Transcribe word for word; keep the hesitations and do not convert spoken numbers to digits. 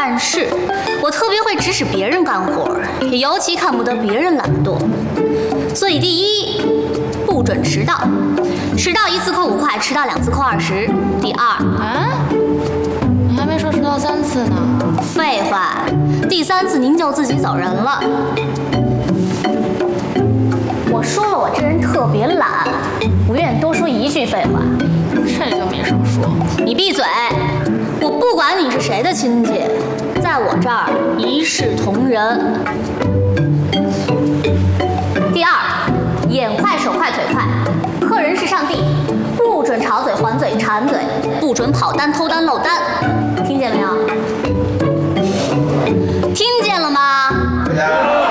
但是我特别会指使别人干活，也尤其看不得别人懒惰。所以第一，不准迟到，迟到一次扣五块，迟到两次扣二十。第二， 啊，你还没说迟到三次呢。 废话，第三次您就自己走人了。我说了，我这人特别懒，不愿多说一句废话。 这就没少说。 你闭嘴！我不管你是谁的亲戚，在我这儿一视同仁。第二，眼快手快腿快，客人是上帝，不准吵嘴还嘴馋嘴，不准跑单偷单漏单，听见没有？听见了吗？